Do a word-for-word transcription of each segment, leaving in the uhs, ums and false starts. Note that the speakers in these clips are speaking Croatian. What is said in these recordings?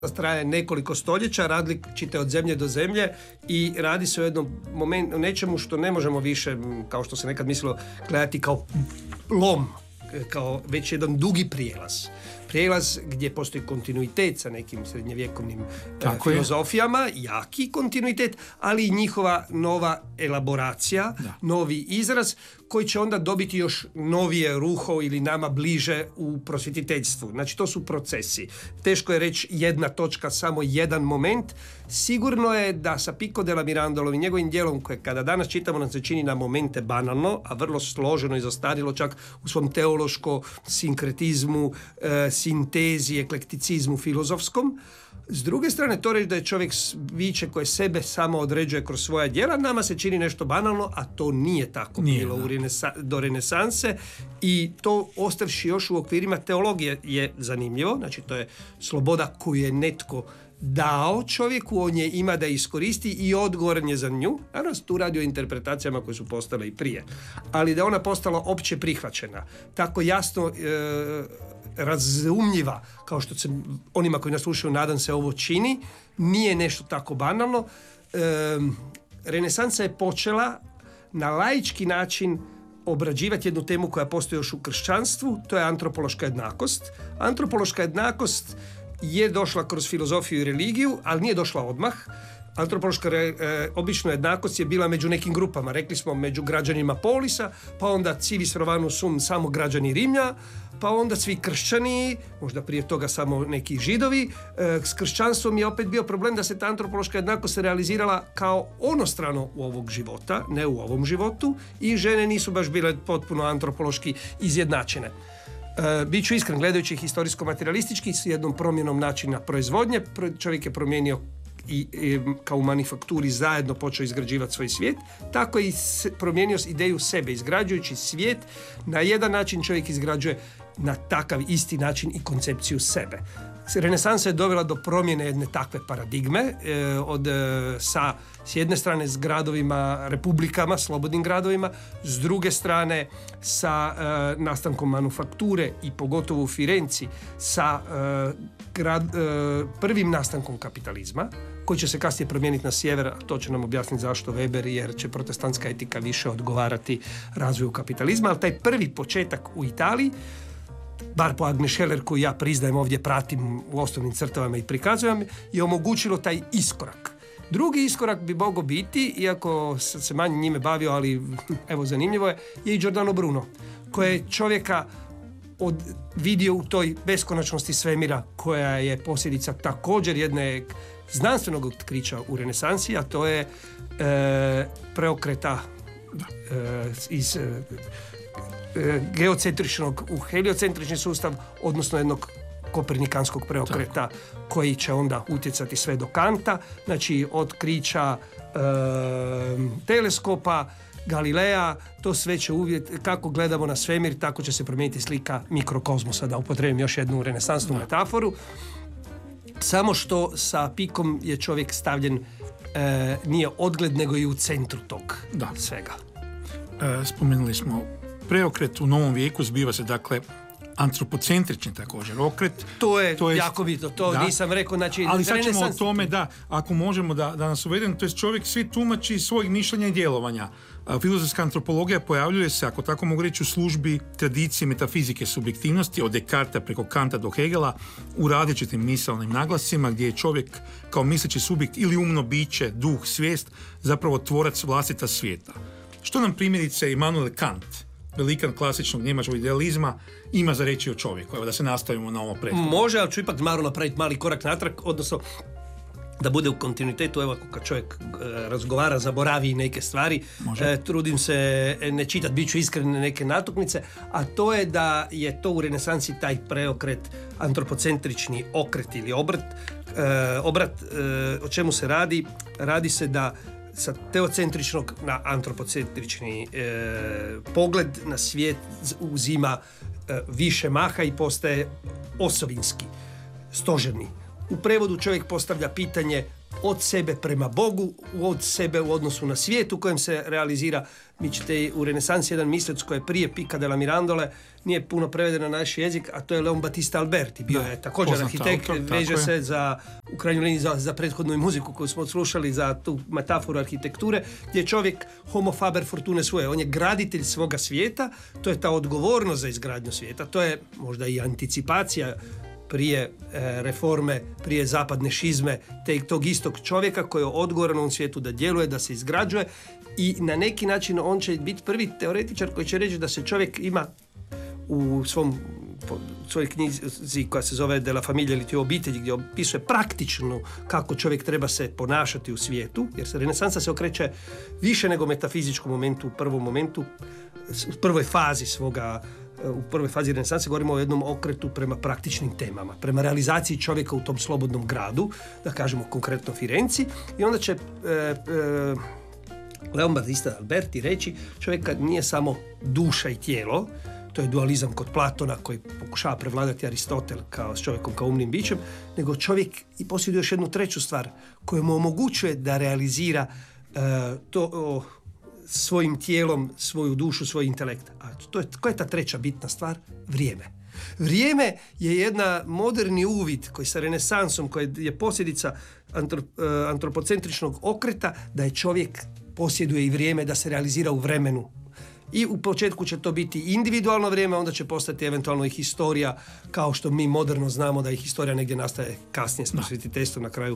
traje nekoliko stoljeća, različite od zemlje do zemlje i radi se o jednom momentu, nečemu što ne možemo više, kao što se nekad mislilo, gledati kao lom, kao već jedan dugi prijelaz. Prijelaz gdje postoji kontinuitet sa nekim srednjevjekovnim Tako filozofijama, je. jaki kontinuitet, ali i njihova nova elaboracija, da. novi izraz koji će onda dobiti još novije ruho ili nama bliže u prosvjetiteljstvu. Znači to su procesi. Teško je reći jedna točka, samo jedan moment. Sigurno je da sa Pico della Mirandola i njegovim djelom koje kada danas čitamo nam se čini na momente banalno, a vrlo složeno i zastarilo čak u svom teološko sinkretizmu, e, sintezi, eklekticizmu filozofskom. S druge strane, to reći da je čovjek biće koje sebe samo određuje kroz svoja djela, nama se čini nešto banalno, a to nije tako nije, bilo u renesa, do renesanse i to ostavši još u okvirima teologije je zanimljivo, znači to je sloboda koju je netko dao čovjeku, on je ima da iskoristi i odgovoran je za nju. Naravno tu radi o interpretacijama koje su postale i prije, ali da ona postala opće prihvaćena, tako jasno e, razumljiva, kao što se onima koji nas slušaju nadam se ovo čini, nije nešto tako banalno. E, renesansa je počela na laički način obrađivati jednu temu koja postoji još u kršćanstvu, to je antropološka jednakost. Antropološka jednakost je došla kroz filozofiju i religiju, ali nije došla odmah. Antropološka e, obično jednakost je bila među nekim grupama, rekli smo među građanima polisa, pa onda civis Romanus sum, samo građani Rimlja, pa onda svi kršćani, možda prije toga samo neki židovi. E, s kršćanstvom je opet bio problem da se ta antropološka jednakost se realizirala kao onostrano u ovog života, ne u ovom životu, i žene nisu baš bile potpuno antropološki izjednačene. E, Biću iskren, gledajući historijsko-materialistički s jednom promjenom načina proizvodnje, čovjek je promijenio i, i kao u manufakturi zajedno počeo izgrađivati svoj svijet, tako i se, promijenio ideju sebe, izgrađujući svijet na jedan način čovjek izgrađuje na takav isti način i koncepciju sebe. Renesansa je dovela do promjene jedne takve paradigme e, od, e, sa s jedne strane s gradovima, republikama, slobodnim gradovima, s druge strane sa e, nastankom manufakture i pogotovo u Firenci sa e, grad, e, prvim nastankom kapitalizma, koji će se kasnije promijeniti na sjever, a to će nam objasniti zašto Weber, jer će protestantska etika više odgovarati razvoju kapitalizma, ali taj prvi početak u Italiji, bar po Agnes Scheller koju ja priznajem ovdje pratim u osnovnim crtavama i prikazujem, je omogućilo taj iskorak. Drugi iskorak bi mogao biti, iako sam se manje njime bavio, ali evo zanimljivo je, je i Giordano Bruno, koji je čovjeka od, vidio u toj beskonačnosti svemira koja je posljedica također jedne znanstvenog otkrića u renesansi, a to je e, preokreta e, iz e, geocentričnog u heliocentrični sustav, odnosno jednog kopernikanskog preokreta Tako. koji će onda utjecati sve do Kanta, znači otkrića e, teleskopa, Galileja, to sve će uvjet, kako gledamo na svemir, tako će se promijeniti slika mikrokozmosa, da upotrebim još jednu renesansnu metaforu. Samo što sa Picom je čovjek stavljen e, nije odgled, nego i u centru tog da. svega. E, spomenuli smo preokret u novom vijeku, zbiva se dakle antropocentrični također okret. To je, to je jako bitno, to da. nisam rekao. Znači, ali sad ćemo o tome, da, ako možemo da, da nas uvedemo, to je čovjek svi tumači svojeg mišljenja i djelovanja. Filozofska antropologija pojavljuje se, ako tako mogu reći, u službi tradicije metafizike subjektivnosti, od Descartesa preko Kanta do Hegela, u različitim misaonim naglascima, gdje je čovjek kao misleći subjekt ili umno biće, duh, svijest, zapravo tvorac vlastita svijeta. Što nam primjerice Immanuel Kant, velikan klasičnog njemačkog idealizma, ima za reći o čovjeku? Evo da se nastavimo na ovo prethodno. Može, ali ću ipak malo napraviti mali korak natrag, odnosno da bude u kontinuitetu. Evo, kad čovjek e, razgovara, zaboravi neke stvari, e, trudim se ne čitati, bit ću iskren, neke natuknice, a to je da je to u renesansi taj preokret, antropocentrični okret ili obrat. E, obrat, e, o čemu se radi? Radi se da sa teocentričnog na antropocentrični e, pogled na svijet uzima e, više maha i postaje osovinski, stožerni. U prevodu čovjek postavlja pitanje od sebe prema Bogu, od sebe u odnosu na svijet u kojem se realizira. Mi ćete u renesansi jedan mislec koji je prije Pica della Mirandole, nije puno preveden na naš jezik, a to je Leon Battista Alberti. Bio da, je također arhitekt, autor, veže se je. za, u krajnjoj liniji za, za prethodnu muziku koju smo slušali, za tu metaforu arhitekture, gdje je čovjek homo faber fortune svoje. On je graditelj svoga svijeta, to je ta odgovornost za izgradnju svijeta, to je možda i anticipacija prije e, reforme, prije zapadne šizme, te tog istog čovjeka koji je odgovoran u ovom svijetu da djeluje, da se izgrađuje i na neki način on će biti prvi teoretičar koji će reći da se čovjek ima u svom u svojoj knjizi koja se zove De la Familia ili obitelji, gdje opisuje praktično kako čovjek treba se ponašati u svijetu, jer se renesansa se okreće više nego metafizičkom momentu, u prvom momentu, u prvoj fazi svoga u prvoj fazi renesanse govorimo o jednom okretu prema praktičnim temama, prema realizaciji čovjeka u tom slobodnom gradu, da kažemo konkretno Firenci, i onda će e, e, Leon Battista Alberti reći čovjeka nije samo duša i tijelo, to je dualizam kod Platona koji pokušava prevladati Aristotel kao s čovjekom kao umnim bićem, nego čovjek i posjeduje još jednu treću stvar koja mu omogućuje da realizira e, to o, svojim tijelom, svoju dušu, svoj intelekt. A to je, koja je ta treća bitna stvar? Vrijeme. Vrijeme je jedna moderni uvid koji sa renesansom, koji je posljedica antrop, antropocentričnog okreta, da je čovjek posjeduje i vrijeme da se realizira u vremenu. I u početku će to biti individualno vrijeme, onda će postati eventualno i historija, kao što mi moderno znamo da i historija negdje nastaje kasnije s prosvjetiteljstvom na kraju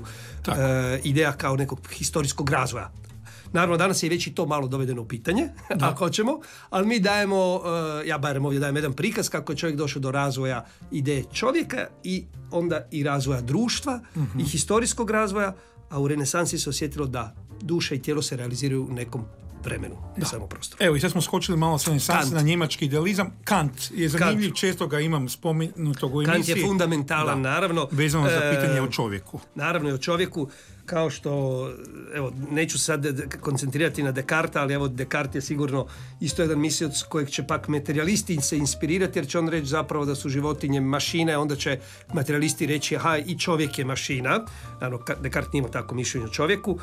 e, ideja kao nekog historijskog razvoja. Naravno, danas je već i to malo dovedeno u pitanje, da. ako hoćemo, ali mi dajemo, ja barem ovdje dajem jedan prikaz kako je čovjek došao do razvoja ideje čovjeka i onda i razvoja društva mm-hmm. i historijskog razvoja, a u renesansi se osjetilo da duša i tijelo se realiziraju u nekom vremenu, ne da. samo prostoru. Evo i sad smo skočili malo sa renesansi na njemački idealizam. Kant je zanimljiv, Kant. često ga imam spomenutog u emisiji. Kant je fundamentalan, da. naravno. Vezano za pitanje e, o čovjeku. Naravno i o čovjeku, kao što, evo, neću sad koncentrirati na Descartesa, ali evo Descartes je sigurno isto jedan mislioc kojeg će pak materialisti se inspirirati, jer će on reći zapravo da su životinje mašine, onda će materialisti reći aha, i čovjek je mašina. Naravno, Descartes nije imao tako mišljenje o čovjeku.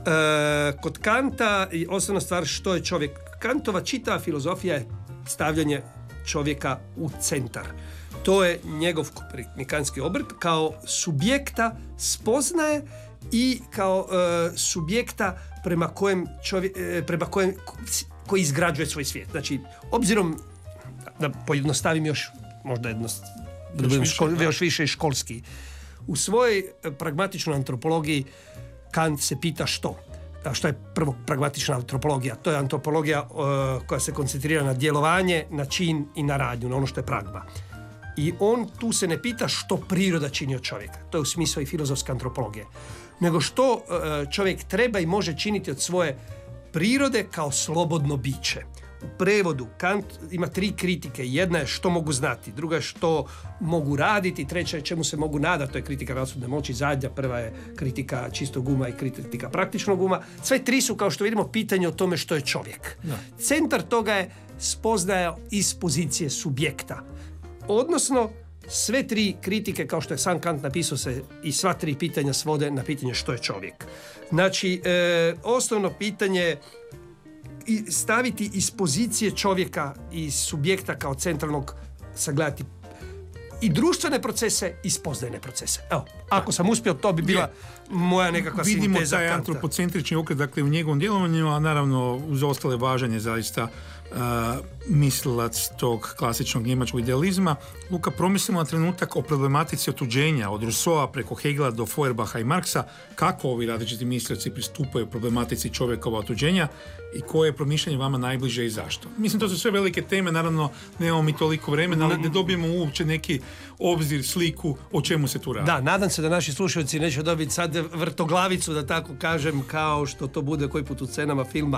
E, kod Kanta i osnovna stvar što je čovjek. Kantova čitava filozofija je stavljanje čovjeka u centar. To je njegov kopernikanski obrt kao subjekta spoznaje i kao e, subjekta prema kojem čovjek, e, prema kojem koji izgrađuje svoj svijet. Znači, obzirom da pojednostavim još možda jednost, još, više, škol, još više školski. U svojoj pragmatičnoj antropologiji Kant se pita što. A što je prvo pragmatična antropologija? To je antropologija e, koja se koncentrira na djelovanje, na čin i na radnju, na ono što je pragma. I on tu se ne pita što priroda čini od čovjeka. To je u smislu i filozofske antropologije. Nego što čovjek treba i može činiti od svoje prirode kao slobodno biće. U prevodu Kant ima tri kritike. Jedna je što mogu znati, druga je što mogu raditi, treća je čemu se mogu nadati, to je kritika rasudne moći, zadnja, prva je kritika čistog uma i kritika praktičnog uma. Sve tri su, kao što vidimo, pitanje o tome što je čovjek. Da. Centar toga je spoznaja iz pozicije subjekta. Odnosno, sve tri kritike, kao što je sam Kant napisao, se i sva tri pitanja svode na pitanje što je čovjek. Znači, e, osnovno pitanje i staviti iz pozicije čovjeka i subjekta kao centralnog, sagledati i društvene procese i spoznajne procese. Evo, ako sam uspio, to bi bila moja nekakva sinteza Kanta. Vidimo taj antropocentrični okret, dakle, u njegovom djelovanju, a naravno uz ostale važanje zaista uh, mislilac tog klasičnog njemačkog idealizma. Luka, promislimo na trenutak o problematici otuđenja, od Rousseaua preko Hegela do Feuerbacha i Marksa, kako ovi različiti mislioci pristupaju problematici čovjekova otuđenja i koje je promišljanje vama najbliže i zašto. Mislim, to su sve velike teme, naravno nemamo mi toliko vremena, ali ne dobijemo uopće neki obzir, sliku o čemu se tu radi. Da, nadam se da naši slušalci neće dobiti sad vrtoglavicu, da tako kažem, kao što to bude koji put u scenama filma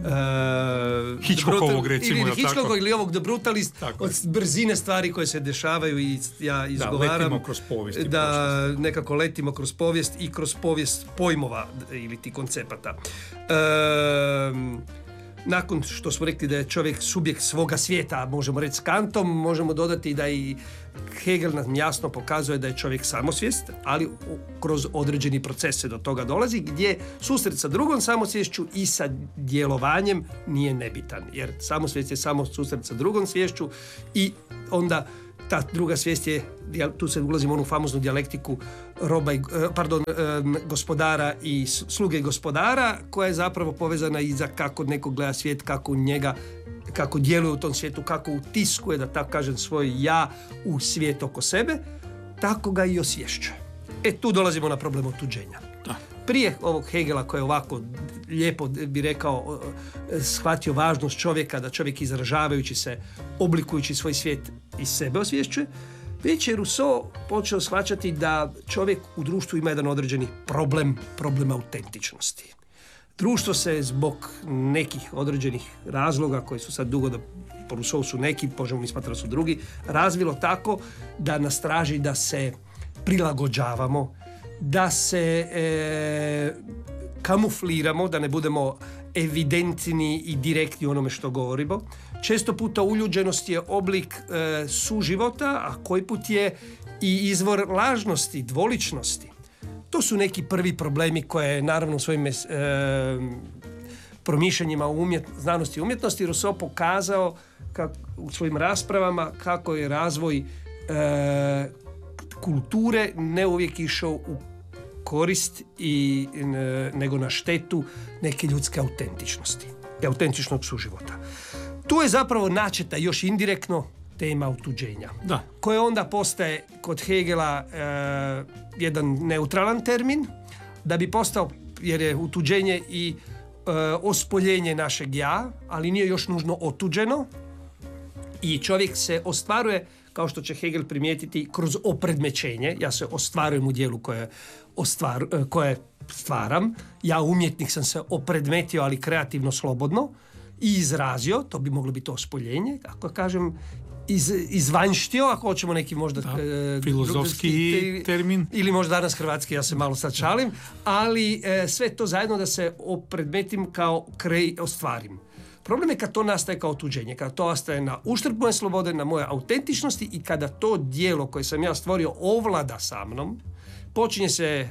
uh, Hitchcockovog, recimo, ili Hitchcockovog ili ovog The Brutalist, od brzine stvari koje se dešavaju i ja izgovaram. Da, letimo kroz povijest. Da, nekako letimo kroz povijest i kroz povijest pojmova ili ti koncepata. Uh, nakon što smo rekli da je čovjek subjekt svoga svijeta, možemo reći s Kantom, možemo dodati da i Hegel nam jasno pokazuje da je čovjek samosvijest, ali kroz određeni proces se do toga dolazi, gdje susret sa drugom samosviješću i sa djelovanjem nije nebitan, jer samosvijest je samo susret sa drugom sviješću i onda ta druga svijest je, tu se ulazimo u onu famoznu dijalektiku roba i, pardon, gospodara i sluge gospodara, koja je zapravo povezana i za kako neko gleda svijet, kako u njega, kako djeluje u tom svijetu, kako utiskuje, da tako kažem, svoj ja u svijet oko sebe, tako ga i osvješćuje. E, tu dolazimo na problem otuđenja. Da. Prije ovog Hegela, koji je ovako lijepo, bi rekao, shvatio važnost čovjeka, da čovjek izražavajući se, oblikujući svoj svijet iz sebe osvješćuje, već je Rousseau počeo shvaćati da čovjek u društvu ima jedan određeni problem, problem autentičnosti. Društvo se zbog nekih određenih razloga, koji su sad dugo, da po Rousseau su neki, možemo mi smatrati da su drugi, razvilo tako da nas traži da se prilagođavamo, da se e, kamufliramo, da ne budemo evidentni i direktni u onome što govorimo. Često puta uljuđenost je oblik e, suživota, a koji put je i izvor lažnosti, dvoličnosti. To su neki prvi problemi koje naravno u svojim e, promišljanjima u umjet, znanosti i umjetnosti Rousseau pokazao kak, u svojim raspravama kako je razvoj e, kulture ne uvijek išao u korist i ne, nego na štetu neke ljudske autentičnosti i autentičnog suživota. Tu je zapravo načeta još indirektno tema otuđenja, da. Koje onda postaje kod Hegela e, jedan neutralan termin, da bi postao, jer je otuđenje i e, ospoljenje našeg ja, ali nije još nužno otuđeno i čovjek se ostvaruje, kao što će Hegel primijetiti, kroz opredmećenje. Ja se ostvarujem u dijelu koje, ostvar, koje stvaram. Ja umjetnik sam se opredmetio, ali kreativno, slobodno i izrazio, to bi moglo biti ospoljenje, ako kažem, iz, izvanjštio, ako hoćemo neki možda da, e, filozofski drugi, termin. Ili možda danas hrvatski, ja se malo sad šalim, ali e, sve to zajedno da se opredmetim kao krej, ostvarim. Problem je kad to nastaje kao otuđenje, kada to nastaje na uštrb moje slobode, na moje autentičnosti i kada to djelo koje sam ja stvorio ovlada sa mnom, počinje se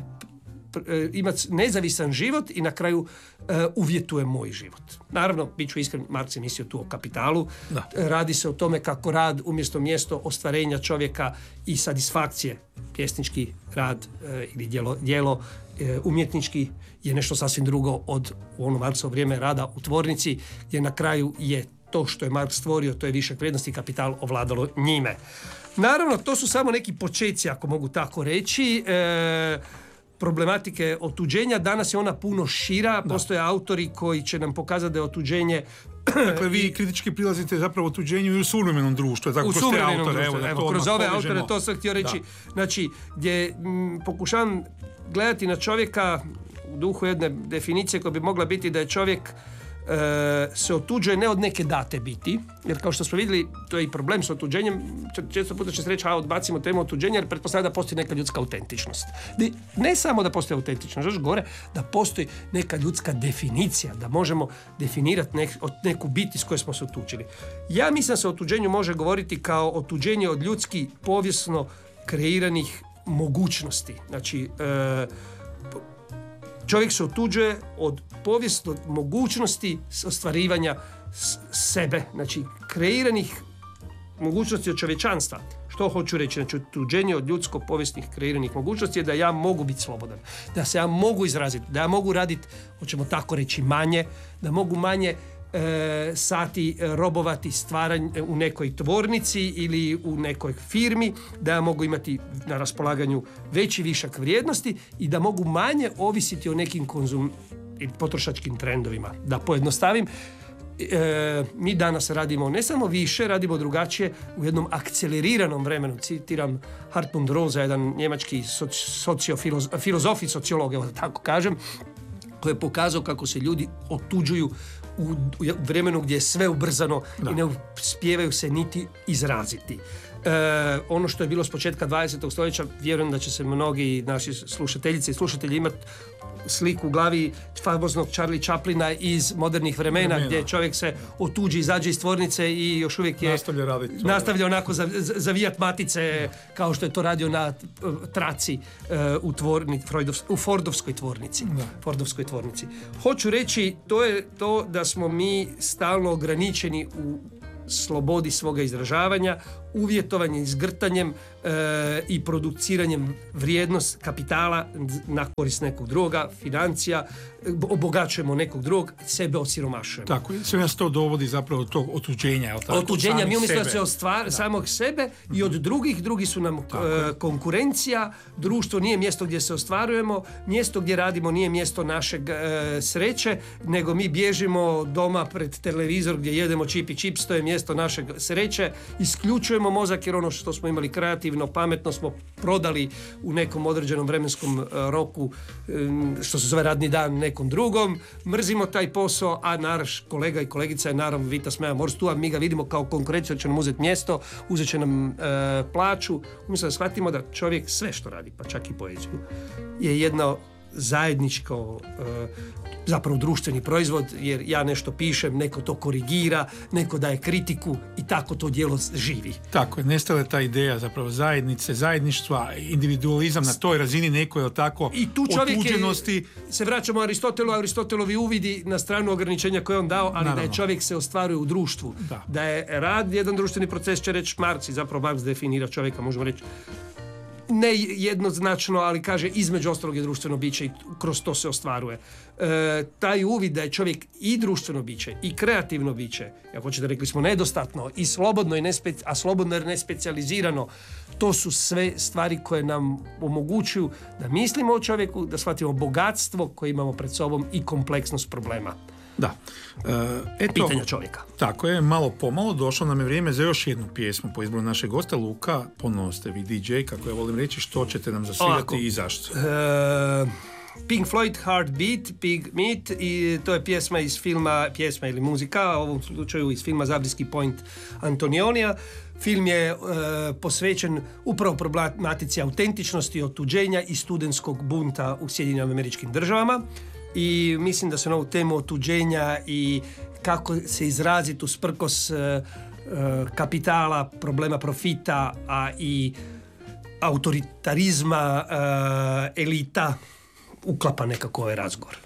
imati nezavisan život i na kraju uh, uvjetuje moj život. Naravno, bit ću iskren, Marx je mislio tu o kapitalu. Da. Radi se o tome kako rad umjesto mjesto ostvarenja čovjeka i satisfakcije, pjesnički rad uh, ili djelo, djelo uh, umjetnički je nešto sasvim drugo od u ono Marxovo vrijeme rada u tvornici, gdje na kraju je to što je Marx stvorio, to je višak vrijednosti, kapital ovladalo njime. Naravno, to su samo neki počeci, ako mogu tako reći, e, problematike otuđenja. Danas je ona puno šira, da. Postoje autori koji će nam pokazati da je otuđenje... Dakle, vi kritički prilazite zapravo otuđenju i u suvremenom društvu. Tako u suvremenom autor, društvu, evo, evo, kroz ove autore, to sam htio reći. Da. Znači, gdje m, pokušavam gledati na čovjeka u duhu jedne definicije koja bi mogla biti da je čovjek e, se otuđuje ne od neke date biti, jer kao što smo vidjeli, to je i problem s otuđenjem. Često puta će se reći, a odbacimo temu otuđenja, jer pretpostavlja da postoji neka ljudska autentičnost. Ne samo da postoji autentičnost, još gore, da postoji neka ljudska definicija, da možemo definirati nek, neku bit iz koje smo se otuđili. Ja mislim da se o otuđenju može govoriti kao otuđenje od ljudski povijesno kreiranih mogućnosti. Znači, e, čovjek se otuđuje od povijesno mogućnosti ostvarivanja sebe, znači kreiranih mogućnosti od čovječanstva. Što hoću reći? Znači, otuđenje od ljudsko povijesnih kreiranih mogućnosti je da ja mogu biti slobodan, da se ja mogu izraziti, da ja mogu raditi, hoćemo tako reći, manje, da mogu manje e, sati robovati stvaranje u nekoj tvornici ili u nekoj firmi, da ja mogu imati na raspolaganju veći višak vrijednosti i da mogu manje ovisiti o nekim konzum i potrošačkim trendovima. Da pojednostavim, e, mi danas radimo ne samo više, radimo drugačije u jednom akceleriranom vremenu. Citiram Hartmut Rosa, jedan njemački socio, filozof i sociolog, evo da tako kažem, koji je pokazao kako se ljudi otuđuju u vremenu gdje je sve ubrzano da. I ne uspijevaju se niti izraziti. E, ono što je bilo s početka dvadesetog stoljeća, vjerujem da će se mnogi naši slušateljice i slušatelji imati sliku u glavi famoznog Charlie Chaplina iz modernih vremena, vremena, gdje čovjek se otuđi, izađe iz tvornice i još uvijek je nastavlja raditi. Nastavlja onako za, za, zavijat matice, kao što je to radio na traci uh, u, tvorni, Freudov, u Fordovskoj tvornici. Da. Fordovskoj tvornici. Hoću reći, to je to da smo mi stalno ograničeni u slobodi svoga izražavanja, uvjetovanjem, izgrtanjem e, i produciranjem vrijednost kapitala na korist nekog drugoga, financija, obogaćujemo nekog drugog, sebe osiromašujemo. Tako, sve nas to dovodi zapravo do tog otuđenja. Je li tako? Otuđenja, mi umjesto da se ostvar, samog sebe i od drugih, drugi su nam e, konkurencija, društvo nije mjesto gdje se ostvarujemo, mjesto gdje radimo nije mjesto našeg e, sreće, nego mi bježimo doma pred televizor gdje jedemo čip i čips, to je mjesto našeg sreće, isključujemo mozak jer ono što smo imali kreativno, pametno smo prodali u nekom određenom vremenskom uh, roku, um, što se zove radni dan nekom drugom, mrzimo taj posao, a naš kolega i kolegica je naravno Vitas Meja Morstu, a mi ga vidimo kao konkurenciju, će nam uzeti mjesto, uzet će nam uh, plaću, umjesto da shvatimo da čovjek sve što radi, pa čak i poeziju, je jedno zajedničko uh, zapravo društveni proizvod, jer ja nešto pišem, neko to korigira, neko daje kritiku i tako to djelo živi. Tako je, nestala je ta ideja zapravo zajednice, zajedništva, individualizam na toj razini neko je tako i tu otuđenosti. Je, se vraćamo Aristotelu, Aristotelovi uvidi na stranu ograničenja koje on dao, ali naravno, da je čovjek se ostvaruje u društvu. Da. da je rad jedan društveni proces, će reći Marks, i zapravo Marks definira čovjeka, možemo reći ne jednoznačno, ali kaže između ostalog je društveno biće i kroz to se ostvaruje. E, taj uvid da je čovjek i društveno biće i kreativno biće, ako hoćete rekli smo nedostatno i slobodno, i nespe, a slobodno jer nespecijalizirano, to su sve stvari koje nam omogućuju da mislimo o čovjeku, da shvatimo bogatstvo koje imamo pred sobom i kompleksnost problema. Da. E, eto, pitanja čovjeka. Tako je, malo pomalo došlo nam je vrijeme za još jednu pjesmu po izboru našeg gosta. Luka, ponovno ste vi D J, kako ja volim reći, što ćete nam zasvirati Ovako, i zašto? E, Pink Floyd, Heartbeat, Pig Meat, i to je pjesma iz filma, pjesma ili muzika, u ovom slučaju iz filma Zabrijski Point Antonionija. Film je e, posvećen upravo problematici autentičnosti, otuđenja i studentskog bunta u Sjedinjenim Američkim Državama. I mislim da se na ovu temu otuđenja i kako se izraziti usprkos e, e, kapitala, problema profita, a i autoritarizma e, elita uklapa nekako ovaj razgovor.